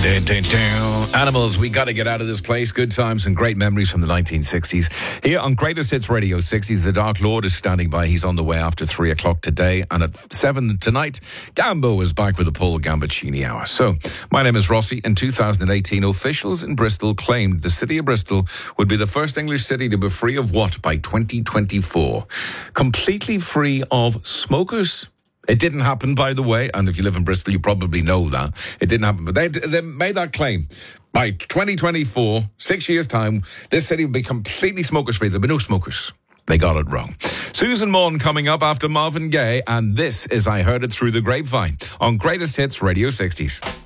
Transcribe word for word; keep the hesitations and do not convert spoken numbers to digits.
Animals, we got to get out of this place. Good times and great memories from the nineteen sixties. Here on Greatest Hits Radio sixties, the Dark Lord is standing by. He's on the way after three o'clock today. And at seven tonight, Gambo is back with the Paul Gambaccini Hour. So, my name is Rossi. In two thousand eighteen, officials in Bristol claimed the city of Bristol would be the first English city to be free of what by twenty twenty-four? Completely free of smokers. It didn't happen, by the way, and if you live in Bristol, you probably know that. It didn't happen, but they, they made that claim. By twenty twenty-four, six years' time, this city will be completely smokers-free. There'll be no smokers. They got it wrong. Susan Maughan coming up after Marvin Gaye, and this is I Heard It Through the Grapevine on Greatest Hits Radio sixties.